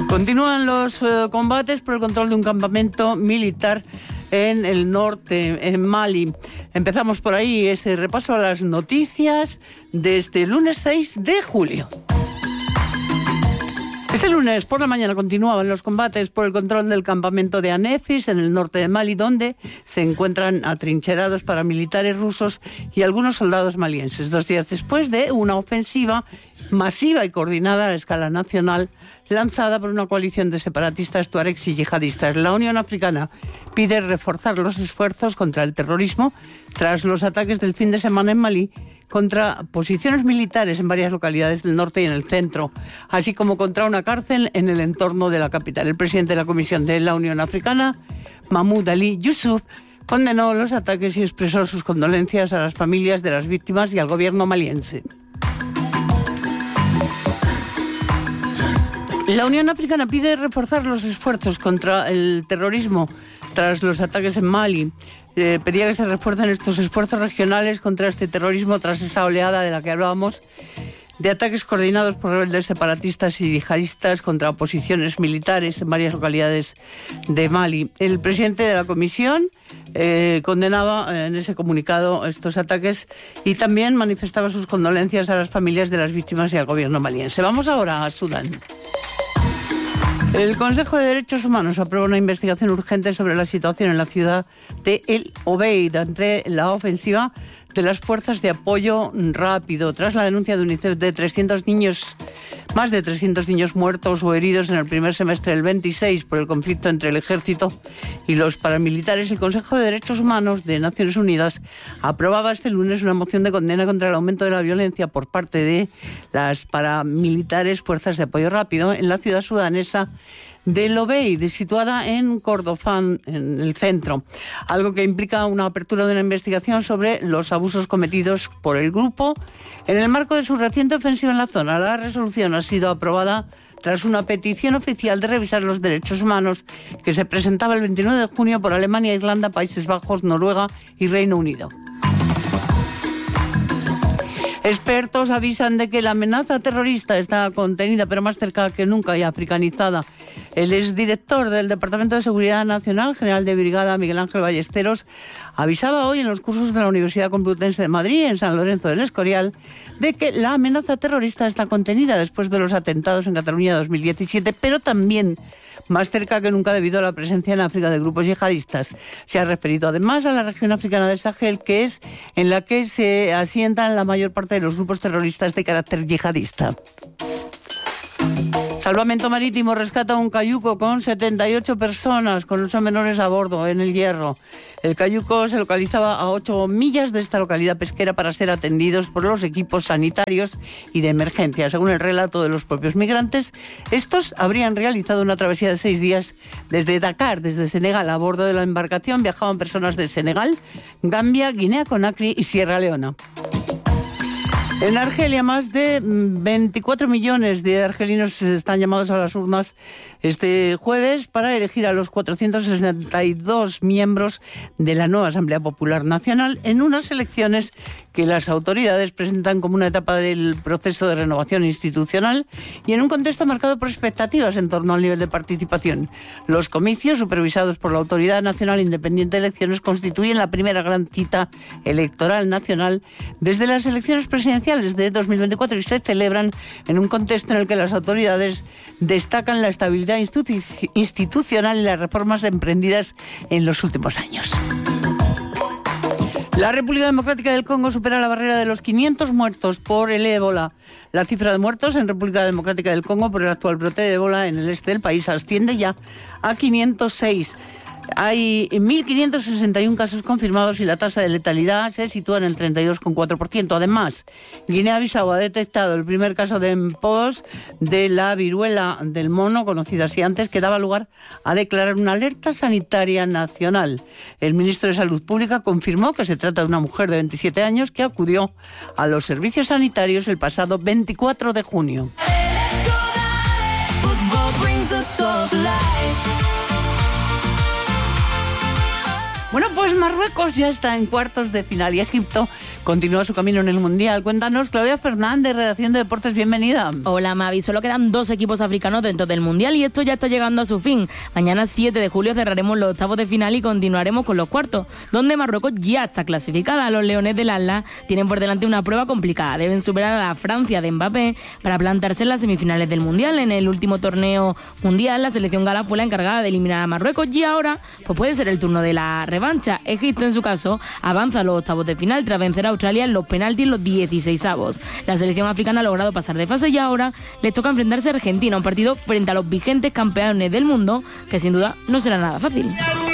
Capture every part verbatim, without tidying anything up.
Continúan los eh, combates por el control de un campamento militar en el norte, en Mali. Empezamos por ahí ese repaso a las noticias de este lunes seis de julio. Este lunes por la mañana continuaban los combates por el control del campamento de Anefis en el norte de Mali, donde se encuentran atrincherados paramilitares rusos y algunos soldados malienses. Dos días después de una ofensiva masiva y coordinada a escala nacional lanzada por una coalición de separatistas tuaregs y yihadistas. La Unión Africana pide reforzar los esfuerzos contra el terrorismo tras los ataques del fin de semana en Malí contra posiciones militares en varias localidades del norte y en el centro, así como contra una cárcel en el entorno de la capital. El presidente de la Comisión de la Unión Africana, Mahmoud Ali Yusuf, condenó los ataques y expresó sus condolencias a las familias de las víctimas y al gobierno maliense. La Unión Africana pide reforzar los esfuerzos contra el terrorismo tras los ataques en Mali. Eh, pedía que se refuercen estos esfuerzos regionales contra este terrorismo tras esa oleada de la que hablábamos, de ataques coordinados por rebeldes separatistas y yihadistas contra posiciones militares en varias localidades de Mali. El presidente de la Comisión eh, condenaba en ese comunicado estos ataques y también manifestaba sus condolencias a las familias de las víctimas y al gobierno maliense. Vamos ahora a Sudán. El Consejo de Derechos Humanos aprueba una investigación urgente sobre la situación en la ciudad de El Obeid ante la ofensiva de las fuerzas de apoyo rápido, tras la denuncia de UNICEF de trescientos niños, más de trescientos niños muertos o heridos en el primer semestre del veintiséis por el conflicto entre el ejército y los paramilitares. El Consejo de Derechos Humanos de Naciones Unidas aprobaba este lunes una moción de condena contra el aumento de la violencia por parte de las paramilitares fuerzas de apoyo rápido en la ciudad sudanesa de El Obeid, situada en Kordofán, en el centro, algo que implica una apertura de una investigación sobre los abusos cometidos por el grupo en el marco de su reciente ofensiva en la zona. La resolución ha sido aprobada tras una petición oficial de revisar los derechos humanos que se presentaba el veintinueve de junio por Alemania, Irlanda, Países Bajos, Noruega y Reino Unido. Expertos avisan de que la amenaza terrorista está contenida, pero más cerca que nunca y africanizada. El exdirector del Departamento de Seguridad Nacional, general de brigada Miguel Ángel Ballesteros, avisaba hoy en los cursos de la Universidad Complutense de Madrid, en San Lorenzo del Escorial, de que la amenaza terrorista está contenida después de los atentados en Cataluña dos mil diecisiete, pero también más cerca que nunca debido a la presencia en África de grupos yihadistas. Se ha referido además a la región africana del Sahel, que es en la que se asientan la mayor parte de los grupos terroristas de carácter yihadista. Salvamento Marítimo rescata un cayuco con setenta y ocho personas, con ocho menores a bordo, en el Hierro. El cayuco se localizaba a ocho millas de esta localidad pesquera para ser atendidos por los equipos sanitarios y de emergencia. Según el relato de los propios migrantes, estos habrían realizado una travesía de seis días desde Dakar, desde Senegal. A bordo de la embarcación viajaban personas de Senegal, Gambia, Guinea-Conakry y Sierra Leona. En Argelia, más de veinticuatro millones de argelinos están llamados a las urnas este jueves para elegir a los cuatrocientos sesenta y dos miembros de la nueva Asamblea Popular Nacional en unas elecciones que las autoridades presentan como una etapa del proceso de renovación institucional y en un contexto marcado por expectativas en torno al nivel de participación. Los comicios, supervisados por la Autoridad Nacional Independiente de Elecciones, constituyen la primera gran cita electoral nacional desde las elecciones presidenciales de dos mil veinticuatro y se celebran en un contexto en el que las autoridades destacan la estabilidad institu- institucional y las reformas emprendidas en los últimos años. La República Democrática del Congo supera la barrera de los quinientos muertos por el ébola. La cifra de muertos en República Democrática del Congo por el actual brote de ébola en el este del país asciende ya a quinientos seis. Hay mil quinientos sesenta y uno casos confirmados y la tasa de letalidad se sitúa en el treinta y dos coma cuatro por ciento. Además, Guinea-Bissau ha detectado el primer caso de mpox de la viruela del mono, conocida así antes, que daba lugar a declarar una alerta sanitaria nacional. El ministro de Salud Pública confirmó que se trata de una mujer de veintisiete años que acudió a los servicios sanitarios el pasado veinticuatro de junio. Bueno, pues Marruecos ya está en cuartos de final y Egipto continúa su camino en el Mundial. Cuéntanos, Claudia Fernández, redacción de Deportes, bienvenida. Hola, Mavi. Solo quedan dos equipos africanos dentro del Mundial y esto ya está llegando a su fin. Mañana siete de julio cerraremos los octavos de final y continuaremos con los cuartos, donde Marruecos ya está clasificada. Los Leones del Atlas tienen por delante una prueba complicada. Deben superar a la Francia de Mbappé para plantarse en las semifinales del Mundial. En el último torneo mundial, la selección gala fue la encargada de eliminar a Marruecos y ahora pues puede ser el turno de la revancha. Egipto, en su caso, avanza a los octavos de final tras vencer a Australia en los penaltis los dieciseisavos. La selección africana ha logrado pasar de fase y ahora les toca enfrentarse a Argentina, un partido frente a los vigentes campeones del mundo, que sin duda no será nada fácil.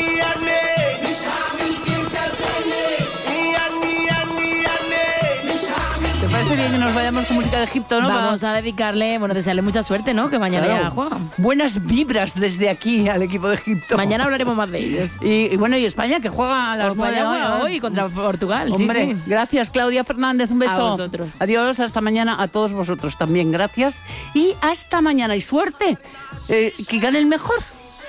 ¿Te parece bien que nos vayamos con música de Egipto, no? Vamos a dedicarle, bueno, desearle mucha suerte, ¿no? Que mañana Claro. ya juegan. Buenas vibras desde aquí al equipo de Egipto. Mañana hablaremos más de ellos. Y, y bueno, y España, que juega a las Pues nueve vaya, juega hoy. hoy contra Portugal. Hombre, sí, sí. gracias, Claudia Fernández, un beso. A vosotros. Adiós, hasta mañana, a todos vosotros también, gracias. Y hasta mañana, y suerte, eh, que gane el mejor.